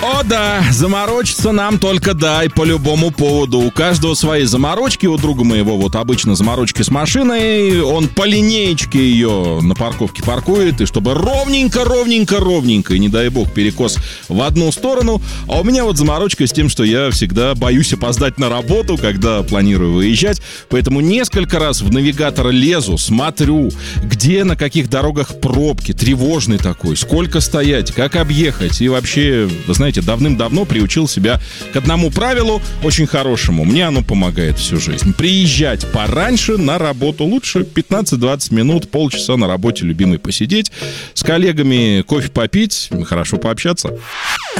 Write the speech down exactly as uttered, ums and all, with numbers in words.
О да, заморочиться нам только дай по любому поводу. У каждого свои заморочки. У друга моего вот обычно заморочки с машиной. Он по линеечке ее на парковке паркует. И чтобы ровненько, ровненько, ровненько. И не дай бог перекос в одну сторону. А у меня вот заморочка с тем, что я всегда боюсь опоздать на работу, когда планирую выезжать. Поэтому несколько раз в навигатор лезу, смотрю, где, на каких дорогах пробки. Тревожный такой. Сколько стоять, как объехать. И вообще, вы знаете, давным-давно приучил себя к одному правилу, очень хорошему. Мне оно помогает всю жизнь. Приезжать пораньше на работу. Лучше пятнадцать-двадцать минут, полчаса на работе любимой посидеть, с коллегами кофе попить, хорошо пообщаться.